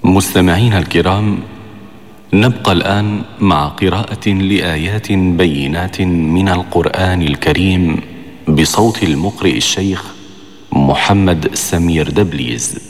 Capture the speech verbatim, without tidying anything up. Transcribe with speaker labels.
Speaker 1: مستمعينا الكرام، نبقى الآن مع قراءة لآيات بينات من القرآن الكريم بصوت المقرئ الشيخ محمد سمير دبليز.